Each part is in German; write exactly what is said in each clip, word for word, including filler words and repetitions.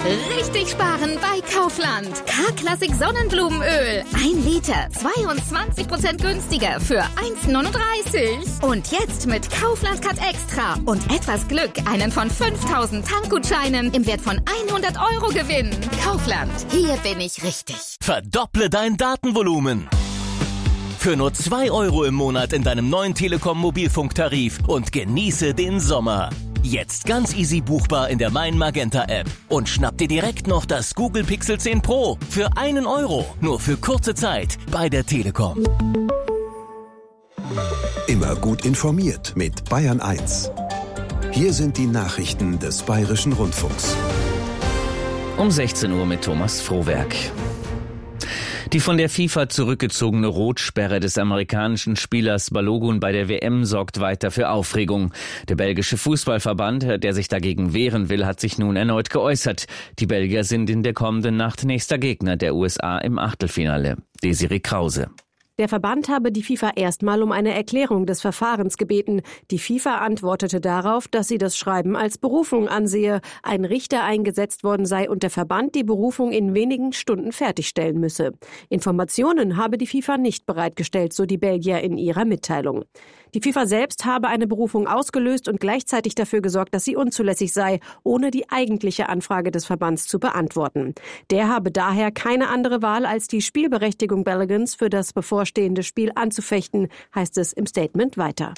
Richtig sparen bei Kaufland. K-Klassik Sonnenblumenöl. Ein Liter, zweiundzwanzig Prozent günstiger für eins neununddreißig. Und jetzt mit Kaufland Cut Extra und etwas Glück einen von fünftausend Tankgutscheinen im Wert von hundert Euro gewinnen. Kaufland, hier bin ich richtig. Verdopple dein Datenvolumen. Für nur zwei Euro im Monat in deinem neuen Telekom-Mobilfunktarif und genieße den Sommer. Jetzt ganz easy buchbar in der Mein Magenta App. Und schnapp dir direkt noch das Google Pixel zehn Pro für einen Euro. Nur für kurze Zeit bei der Telekom. Immer gut informiert mit Bayern eins. Hier sind die Nachrichten des Bayerischen Rundfunks. Um sechzehn Uhr mit Thomas Frohwerk. Die von der FIFA zurückgezogene Rotsperre des amerikanischen Spielers Balogun bei der W M sorgt weiter für Aufregung. Der belgische Fußballverband, der sich dagegen wehren will, hat sich nun erneut geäußert. Die Belgier sind in der kommenden Nacht nächster Gegner der U S A im Achtelfinale. Desiree Krause. Der Verband habe die FIFA erstmal um eine Erklärung des Verfahrens gebeten. Die FIFA antwortete darauf, dass sie das Schreiben als Berufung ansehe, ein Richter eingesetzt worden sei und der Verband die Berufung in wenigen Stunden fertigstellen müsse. Informationen habe die FIFA nicht bereitgestellt, so die Belgier in ihrer Mitteilung. Die FIFA selbst habe eine Berufung ausgelöst und gleichzeitig dafür gesorgt, dass sie unzulässig sei, ohne die eigentliche Anfrage des Verbands zu beantworten. Der habe daher keine andere Wahl, als die Spielberechtigung Balogans für das bevorstehende Spiel anzufechten, heißt es im Statement weiter.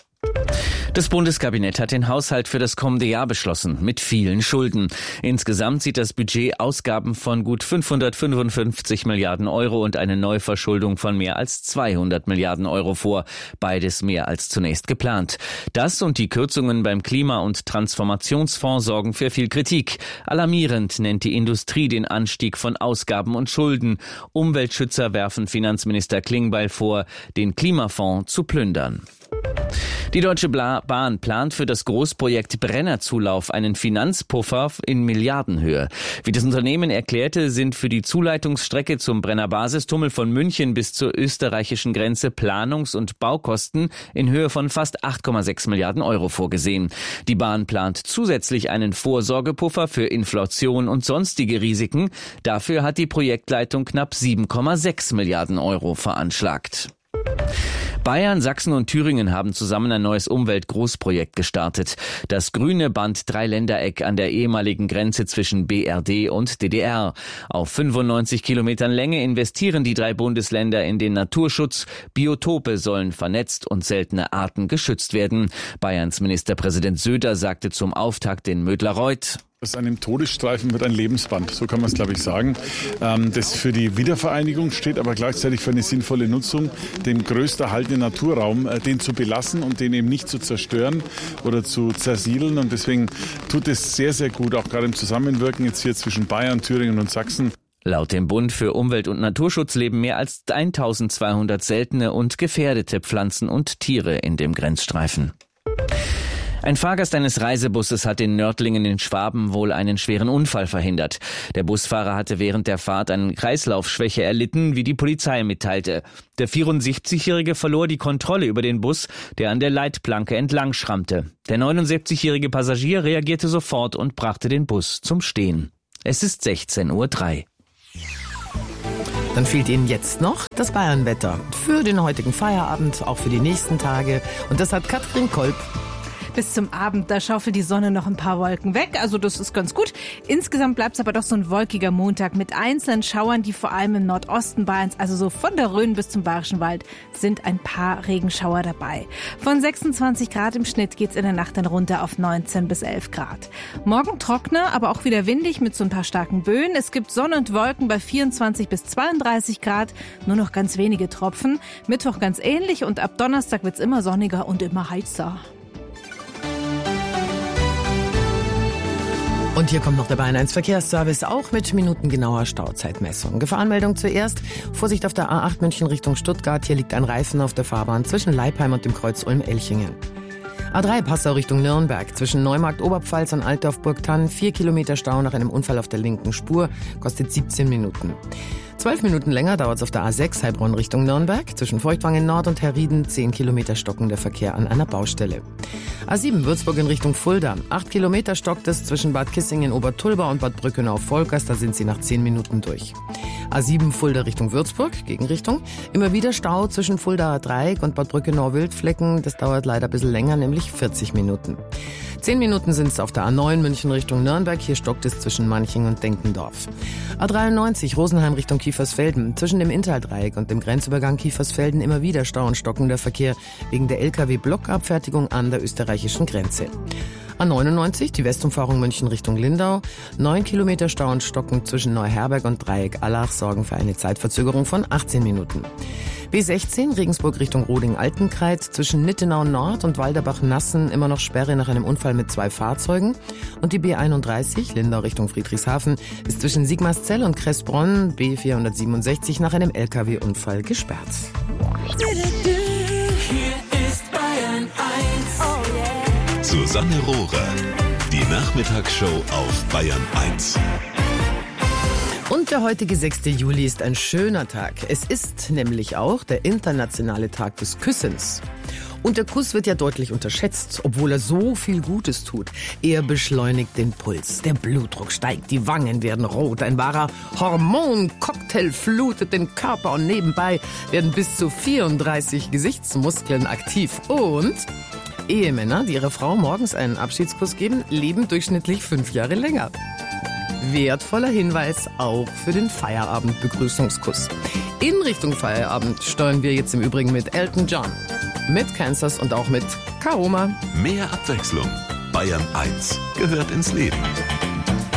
Das Bundeskabinett hat den Haushalt für das kommende Jahr beschlossen, mit vielen Schulden. Insgesamt sieht das Budget Ausgaben von gut fünfhundertfünfundfünfzig Milliarden Euro und eine Neuverschuldung von mehr als zweihundert Milliarden Euro vor. Beides mehr als zunächst geplant. Das und die Kürzungen beim Klima- und Transformationsfonds sorgen für viel Kritik. Alarmierend nennt die Industrie den Anstieg von Ausgaben und Schulden. Umweltschützer werfen Finanzminister Klingbeil vor, den Klimafonds zu plündern. Die Deutsche Bahn plant für das Großprojekt Brennerzulauf einen Finanzpuffer in Milliardenhöhe. Wie das Unternehmen erklärte, sind für die Zuleitungsstrecke zum Brenner Basistunnel von München bis zur österreichischen Grenze Planungs- und Baukosten in Höhe von fast acht Komma sechs Milliarden Euro vorgesehen. Die Bahn plant zusätzlich einen Vorsorgepuffer für Inflation und sonstige Risiken. Dafür hat die Projektleitung knapp sieben Komma sechs Milliarden Euro veranschlagt. Bayern, Sachsen und Thüringen haben zusammen ein neues Umweltgroßprojekt gestartet. Das grüne Band-Dreiländereck an der ehemaligen Grenze zwischen B R D und D D R. Auf fünfundneunzig Kilometern Länge investieren die drei Bundesländer in den Naturschutz. Biotope sollen vernetzt und seltene Arten geschützt werden. Bayerns Ministerpräsident Söder sagte zum Auftakt in Mödlareuth: Aus einem Todesstreifen wird ein Lebensband, so kann man es, glaube ich, sagen, das für die Wiedervereinigung steht, aber gleichzeitig für eine sinnvolle Nutzung, den größten erhaltenen Naturraum, den zu belassen und den eben nicht zu zerstören oder zu zersiedeln. Und deswegen tut es sehr, sehr gut, auch gerade im Zusammenwirken jetzt hier zwischen Bayern, Thüringen und Sachsen. Laut dem Bund für Umwelt- und Naturschutz leben mehr als eintausendzweihundert seltene und gefährdete Pflanzen und Tiere in dem Grenzstreifen. Ein Fahrgast eines Reisebusses hat in Nördlingen in Schwaben wohl einen schweren Unfall verhindert. Der Busfahrer hatte während der Fahrt eine Kreislaufschwäche erlitten, wie die Polizei mitteilte. Der vierundsiebzigjährige verlor die Kontrolle über den Bus, der an der Leitplanke entlang schrammte. Der neunundsiebzigjährige Passagier reagierte sofort und brachte den Bus zum Stehen. Es ist sechzehn Uhr drei. Dann fehlt Ihnen jetzt noch das Bayernwetter für den heutigen Feierabend, auch für die nächsten Tage. Und das hat Katrin Kolb. Bis zum Abend, da schaufelt die Sonne noch ein paar Wolken weg, also das ist ganz gut. Insgesamt bleibt es aber doch so ein wolkiger Montag mit einzelnen Schauern, die vor allem im Nordosten Bayerns, also so von der Rhön bis zum Bayerischen Wald, sind ein paar Regenschauer dabei. Von sechsundzwanzig Grad im Schnitt geht's in der Nacht dann runter auf neunzehn bis elf Grad. Morgen trockener, aber auch wieder windig mit so ein paar starken Böen. Es gibt Sonne und Wolken bei vierundzwanzig bis zweiunddreißig Grad, nur noch ganz wenige Tropfen. Mittwoch ganz ähnlich und ab Donnerstag wird's immer sonniger und immer heißer. Und hier kommt noch der Bayern eins Verkehrsservice, auch mit minutengenauer Stauzeitmessung. Gefahrenmeldung zuerst. Vorsicht auf der A acht München Richtung Stuttgart. Hier liegt ein Reifen auf der Fahrbahn zwischen Leipheim und dem Kreuz Ulm-Elchingen. A drei Passau Richtung Nürnberg. Zwischen Neumarkt Oberpfalz und Altdorf-Burgthann. Vier Kilometer Stau nach einem Unfall auf der linken Spur. Kostet siebzehn Minuten. Zwölf Minuten länger dauert es auf der A sechs Heilbronn Richtung Nürnberg. Zwischen Feuchtwangen Nord und Herrieden zehn Kilometer stockender Verkehr an einer Baustelle. A sieben Würzburg in Richtung Fulda. acht Kilometer stockt es zwischen Bad Kissingen Obertulba und Bad Brückenau-Volkers. Da sind sie nach zehn Minuten durch. A sieben Fulda Richtung Würzburg, Gegenrichtung. Immer wieder Stau zwischen Fuldaer Dreieck und Bad Brückenau-Wildflecken. Das dauert leider ein bisschen länger, nämlich vierzig Minuten. Zehn Minuten sind es auf der A neun München Richtung Nürnberg. Hier stockt es zwischen Manching und Denkendorf. A dreiundneunzig Rosenheim Richtung Kiefersfelden. Zwischen dem Inntal-Dreieck und dem Grenzübergang Kiefersfelden immer wieder Stau und stockender Verkehr wegen der L K W-Blockabfertigung an der österreichischen Grenze. A neunundneunzig, die Westumfahrung München Richtung Lindau. Neun Kilometer Stau und Stocken zwischen Neuherberg und Dreieck Allach sorgen für eine Zeitverzögerung von achtzehn Minuten. B sechzehn, Regensburg Richtung Roding-Altenkreuz. Zwischen Nittenau Nord und Walderbach-Nassen immer noch Sperre nach einem Unfall mit zwei Fahrzeugen. Und die B einunddreißig, Lindau Richtung Friedrichshafen, ist zwischen Sigmarszell und Kressbronn, B vierhundertsiebenundsechzig, nach einem L K W-Unfall gesperrt. Hier ist Bayern eins. Oh yeah. Susanne Rohrer, die Nachmittagsshow auf Bayern eins. Und der heutige sechste Juli ist ein schöner Tag. Es ist nämlich auch der internationale Tag des Küssens. Und der Kuss wird ja deutlich unterschätzt, obwohl er so viel Gutes tut. Er beschleunigt den Puls, der Blutdruck steigt, die Wangen werden rot. Ein wahrer Hormoncocktail flutet den Körper und nebenbei werden bis zu vierunddreißig Gesichtsmuskeln aktiv. Und Ehemänner, die ihrer Frau morgens einen Abschiedskuss geben, leben durchschnittlich fünf Jahre länger. Wertvoller Hinweis auch für den Feierabend-Begrüßungskuss. In Richtung Feierabend steuern wir jetzt im Übrigen mit Elton John, mit Kansas und auch mit Karoma. Mehr Abwechslung. Bayern eins gehört ins Leben.